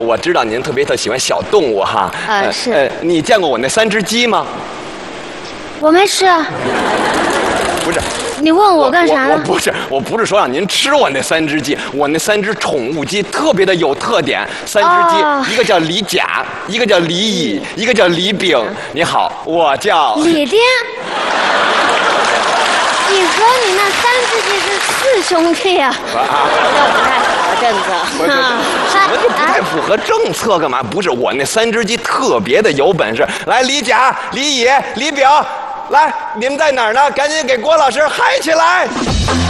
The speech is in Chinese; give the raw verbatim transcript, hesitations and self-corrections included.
我知道您特别特喜欢小动物哈。 呃是。 呃，你见过我那三只鸡吗？ 我没吃啊。 不是。 你问我干啥我？我呢？ 不是，我不是说让您吃我那三只鸡，我那三只宠物鸡特别的有特点。三只鸡， 哦、 一个叫李甲，一个叫李乙，一个叫李丙。你好，我叫李丁。你说你那三只鸡是四兄弟呀？啊，这不太符合政策。 不是，什么就不太符合政策？干嘛？不是，我那三只鸡特别的有本事。来，李甲、李乙、李丙，来，你们在哪儿呢？赶紧给郭老师嗨起来！